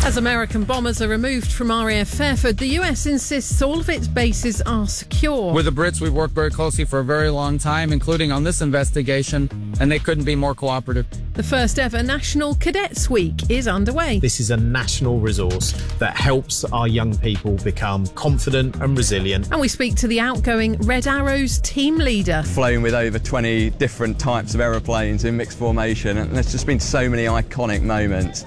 As American bombers are removed from RAF Fairford, the US insists all of its bases are secure. With the Brits, we've worked very closely for a very long time, including on this investigation, and they couldn't be more cooperative. The first ever National Cadets Week is underway. This is a national resource that helps our young people become confident and resilient. And we speak to the outgoing Red Arrows team leader. Flown with over 20 different types of aeroplanes in mixed formation, and there's just been so many iconic moments.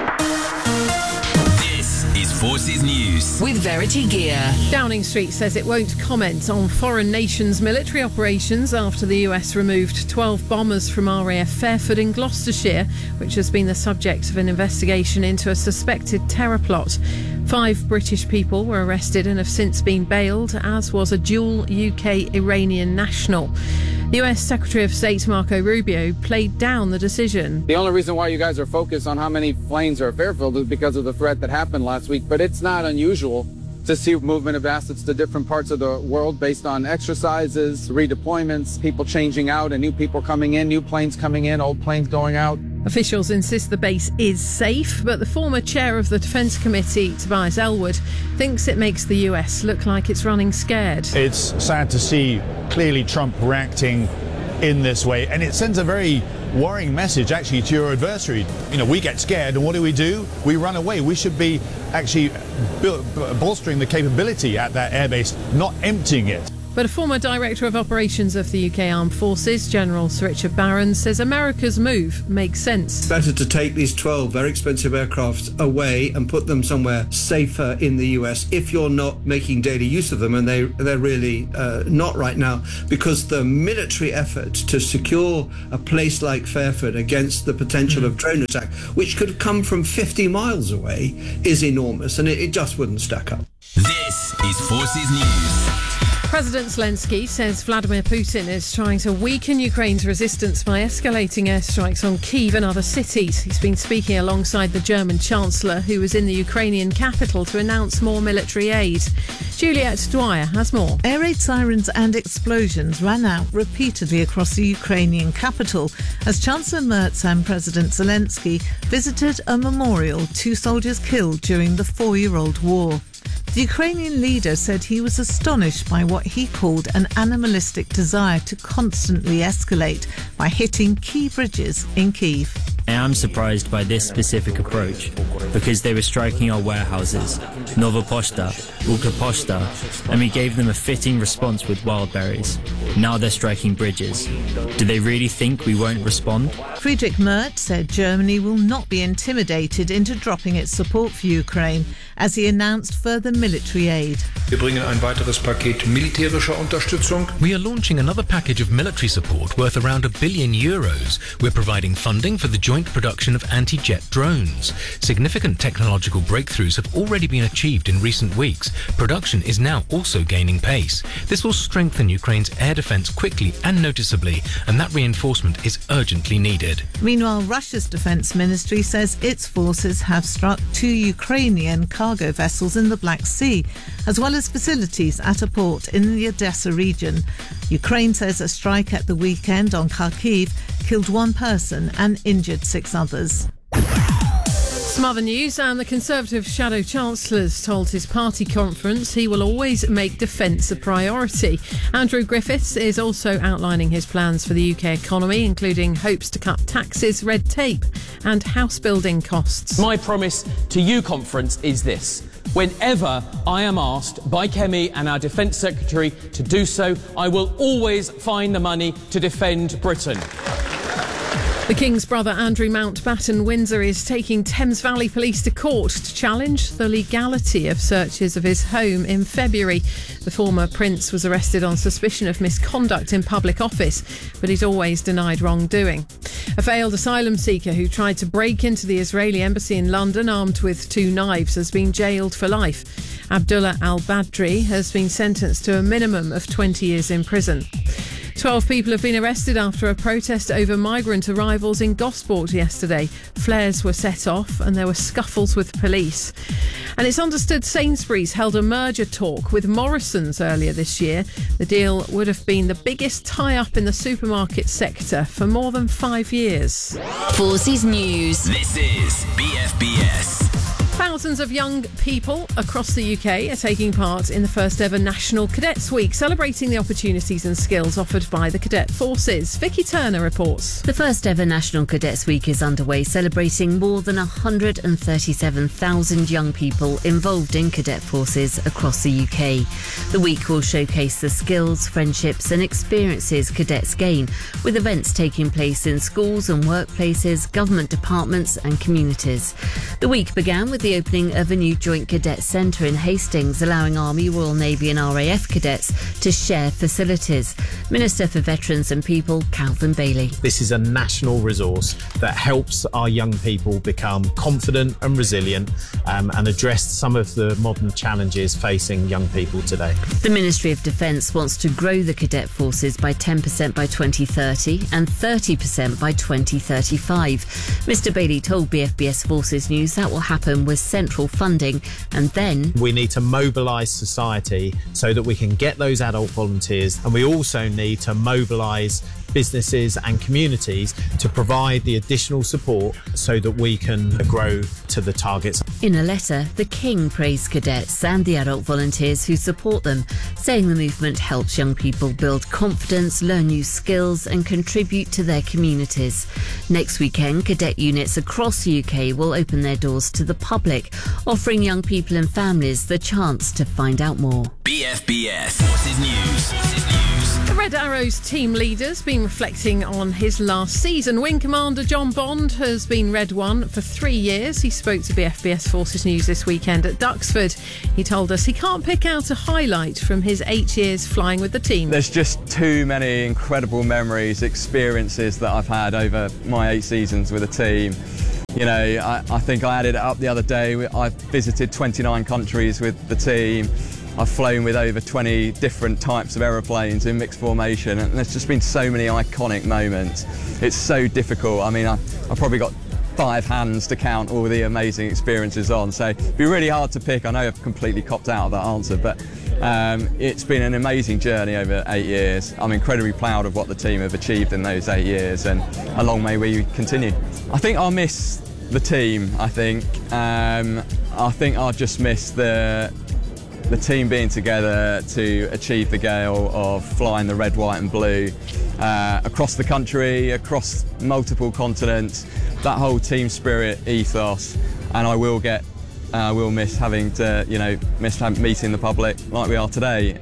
Forces News with Verity Gear. Downing Street says it won't comment on foreign nations' military operations after the US removed 12 bombers from RAF Fairford in Gloucestershire, which has been the subject of an investigation into a suspected terror plot. 5 British people were arrested and have since been bailed, as was a dual UK-Iranian national. The US Secretary of State Marco Rubio played down the decision. The only reason why you guys are focused on how many planes are at Fairfield is because of the threat that happened last week, but it's not unusual to see movement of assets to different parts of the world based on exercises, redeployments, people changing out and new people coming in, new planes coming in, old planes going out. Officials insist the base is safe, but the former chair of the Defence Committee, Tobias Ellwood, thinks it makes the US look like it's running scared. It's sad to see clearly Trump reacting in this way, and it sends a very worrying message actually to your adversary. You know, we get scared and what do? We run away. We should be actually bolstering the capability at that airbase, not emptying it. But a former Director of Operations of the UK Armed Forces, General Sir Richard Barron, says America's move makes sense. It's better to take these 12 very expensive aircraft away and put them somewhere safer in the US if you're not making daily use of them, and they're really not right now, because the military effort to secure a place like Fairford against the potential of drone attack, which could come from 50 miles away, is enormous, and it just wouldn't stack up. This is Forces News. President Zelensky says Vladimir Putin is trying to weaken Ukraine's resistance by escalating airstrikes on Kyiv and other cities. He's been speaking alongside the German Chancellor, who was in the Ukrainian capital to announce more military aid. Juliette Dwyer has more. Air raid sirens and explosions rang out repeatedly across the Ukrainian capital as Chancellor Merz and President Zelensky visited a memorial to soldiers killed during the 4-year-old war. The Ukrainian leader said he was astonished by what he called an animalistic desire to constantly escalate by hitting key bridges in Kyiv. I am surprised by this specific approach because they were striking our warehouses, Nova Poshta, Ukroposhta, and we gave them a fitting response with Wildberries. Now they're striking bridges. Do they really think we won't respond? Friedrich Merz said Germany will not be intimidated into dropping its support for Ukraine as he announced further military aid. Wir bringen ein weiteres Paket militärischer Unterstützung. We are launching another package of military support worth around €1 billion. We're providing funding for the joint production of anti-jet drones. Significant technological breakthroughs have already been achieved in recent weeks. Production is now also gaining pace. This will strengthen Ukraine's air defence quickly and noticeably, and that reinforcement is urgently needed. Meanwhile, Russia's defence ministry says its forces have struck 2 Ukrainian cargo vessels in the Black Sea, as well as facilities at a port in the Odessa region. Ukraine says a strike at the weekend on Kharkiv killed 1 person and injured 6 others. Some other news, and the Conservative Shadow Chancellor's told his party conference he will always make defence a priority. Andrew Griffiths is also outlining his plans for the UK economy, including hopes to cut taxes, red tape and house building costs. My promise to you, conference, is this. Whenever I am asked by Kemi and our Defence Secretary to do so, I will always find the money to defend Britain. The King's brother Andrew Mountbatten Windsor is taking Thames Valley Police to court to challenge the legality of searches of his home in February. The former prince was arrested on suspicion of misconduct in public office, but he's always denied wrongdoing. A failed asylum seeker who tried to break into the Israeli embassy in London armed with 2 knives has been jailed for life. Abdullah al-Badri has been sentenced to a minimum of 20 years in prison. 12 people have been arrested after a protest over migrant arrivals in Gosport yesterday. Flares were set off and there were scuffles with police. And it's understood Sainsbury's held a merger talk with Morrisons earlier this year. The deal would have been the biggest tie-up in the supermarket sector for more than 5 years. Forces News. This is BFBS. About Thousands of young people across the UK are taking part in the first ever National Cadets Week, celebrating the opportunities and skills offered by the cadet forces. Vicky Turner reports. The first ever National Cadets Week is underway, celebrating more than 137,000 young people involved in cadet forces across the UK. The week will showcase the skills, friendships and experiences cadets gain, with events taking place in schools and workplaces, government departments and communities. The week began with the opening of a new Joint Cadet Centre in Hastings, allowing Army, Royal Navy and RAF cadets to share facilities. Minister for Veterans and People, Calvin Bailey. This is a national resource that helps our young people become confident and resilient and address some of the modern challenges facing young people today. The Ministry of Defence wants to grow the cadet forces by 10% by 2030 and 30% by 2035. Mr Bailey told BFBS Forces News that will happen with central funding, and then we need to mobilise society so that we can get those adult volunteers, and we also need to mobilise businesses and communities to provide the additional support so that we can grow to the targets. In a letter, the King praised cadets and the adult volunteers who support them, saying the movement helps young people build confidence, learn new skills and contribute to their communities. Next weekend, cadet units across the UK will open their doors to the public, offering young people and families the chance to find out more. BFBS Forces News. The Red Arrows team leader's been reflecting on his last season. Wing Commander John Bond has been Red 1 for 3 years. He spoke to BFBS Forces News this weekend at Duxford. He told us he can't pick out a highlight from his 8 years flying with the team. There's just too many incredible memories, experiences that I've had over my 8 seasons with the team. You know, I think I added it up the other day. I've visited 29 countries with the team. I've flown with over 20 different types of aeroplanes in mixed formation, and there's just been so many iconic moments. It's so difficult. I mean, I've probably got 5 hands to count all the amazing experiences on, so it'd be really hard to pick. I know I've completely copped out of that answer, but it's been an amazing journey over 8 years. I'm incredibly proud of what the team have achieved in those 8 years, and long may we continue. I think I'll miss the team. I think I'll just miss the team being together to achieve the goal of flying the red, white and blue across the country, across multiple continents, that whole team spirit ethos. And I will miss having to, miss meeting the public like we are today.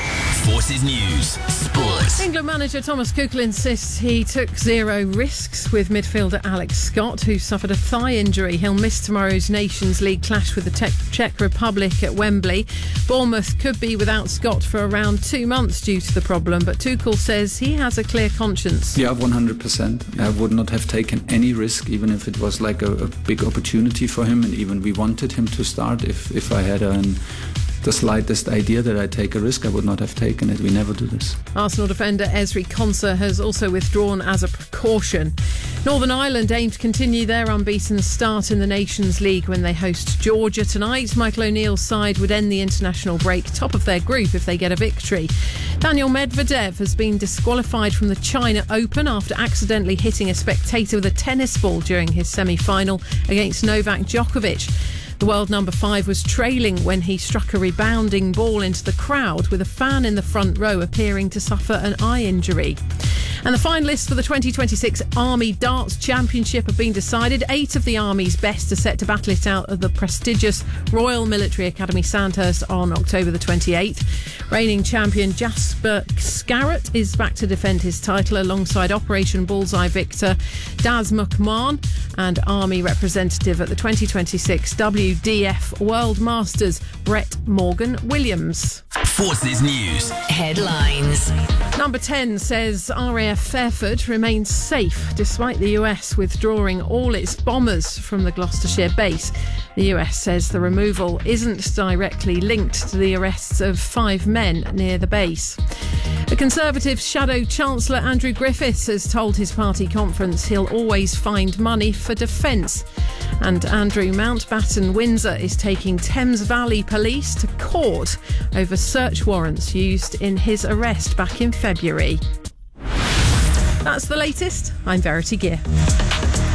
Forces News Sports. England manager Thomas Tuchel insists he took zero risks with midfielder Alex Scott, who suffered a thigh injury. He'll miss tomorrow's Nations League clash with the Czech Republic at Wembley. Bournemouth could be without Scott for around 2 months due to the problem, but Tuchel says he has a clear conscience. Yeah, 100%. I would not have taken any risk, even if it was like a big opportunity for him, and even we wanted him to start. If I had the slightest idea that I'd take a risk, I would not have taken it. We never do this. Arsenal defender Ezri Konsa has also withdrawn as a precaution. Northern Ireland aim to continue their unbeaten start in the Nations League when they host Georgia tonight. Michael O'Neill's side would end the international break top of their group if they get a victory. Daniel Medvedev has been disqualified from the China Open after accidentally hitting a spectator with a tennis ball during his semi-final against Novak Djokovic. The world number 5 was trailing when he struck a rebounding ball into the crowd, with a fan in the front row appearing to suffer an eye injury. And the finalists for the 2026 Army Darts Championship have been decided. 8 of the Army's best are set to battle it out at the prestigious Royal Military Academy Sandhurst on October the 28th. Reigning champion Jasper Scarrett is back to defend his title alongside Operation Bullseye victor Daz McMahon and Army representative at the 2026 WDF World Masters Brett Morgan Williams. Forces News Headlines. Number 10 says RAF Fairford remains safe despite the US withdrawing all its bombers from the Gloucestershire base. The US says the removal isn't directly linked to the arrests of 5 men near the base. The Conservative Shadow Chancellor Andrew Griffiths has told his party conference he'll always find money for defence. And Andrew Mountbatten Windsor is taking Thames Valley Police to court over search warrants used in his arrest back in February. That's the latest. I'm Verity Gear.